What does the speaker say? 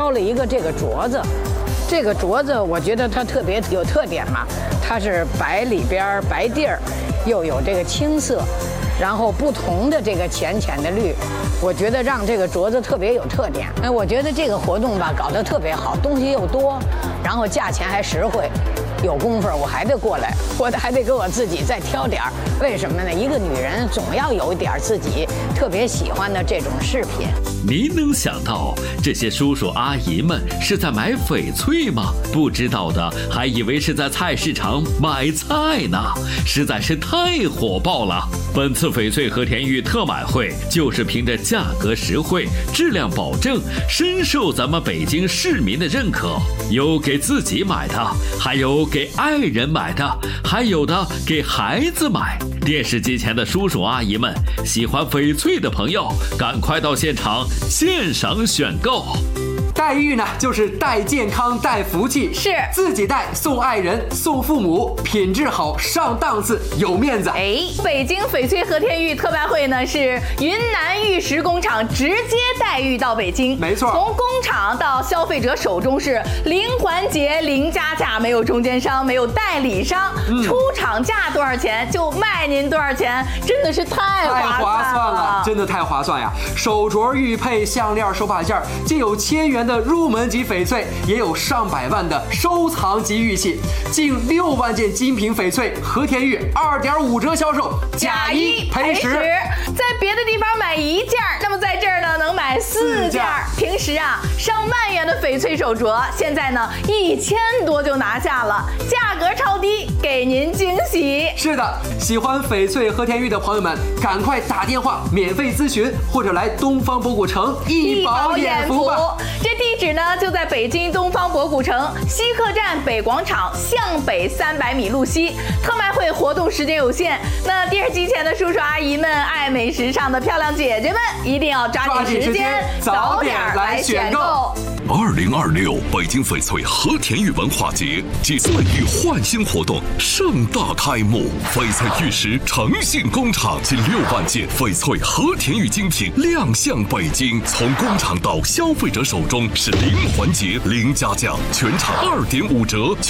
挑了一个这个镯子。这个镯子我觉得它特别有特点嘛，它是白里边白地儿，又有这个青色，然后不同的这个浅浅的绿，我觉得让这个镯子特别有特点。哎，我觉得这个活动吧搞得特别好，东西又多，然后价钱还实惠。有功夫我还得过来，我还得给我自己再挑点儿。为什么呢？一个女人总要有一点自己特别喜欢的这种饰品。 您能想到这些叔叔阿姨们是在买翡翠吗？不知道的还以为是在菜市场买菜呢，实在是太火爆了。本次翡翠和田玉特买会就是凭着价格实惠、质量保证，深受咱们北京市民的认可。有给自己买的，还有给爱人买的，还有的给孩子买。电视机前的叔叔阿姨们，喜欢翡翠的朋友，赶快到现场现赏选购。 带玉呢，就是带健康、带福气， 是自己带送爱人、送父母，品质好、上档次、有面子。 北京翡翠和田玉特卖会呢，是云南玉石工厂直接带玉到北京， 没错， 从工厂到消费者手中是零环节、零加价，没有中间商，没有代理商，出厂价多少钱就卖您多少钱，真的是太划算了， 真的太划算呀！手镯、玉佩、项链、手把件，既有1000元的入门级翡翠，也有上百万的收藏级玉器，近6万件精品翡翠和田玉2.5折销售，假1赔10。 在别的地方买1件，那么在这儿呢能买4件。平时啊上万元的翡翠手镯，现在呢1000多就拿下了，价格超低，给您惊喜。 是的，喜欢翡翠和田玉的朋友们，赶快打电话免费咨询，或者来东方博古城一饱眼福吧。 这地址呢就在北京东方博古城西客站北广场向北300米路西。特卖会活动时间有限，那电视机前的叔叔阿姨们、爱美时尚的漂亮姐姐们，一定要抓紧时间，早点来选购。 2026北京翡翠和田玉文化节暨翠玉焕新活动盛大开幕，翡翠玉石诚信工厂近6万件翡翠和田玉精品亮相北京，从工厂到消费者手中是零环节、零加价，全场2.5折。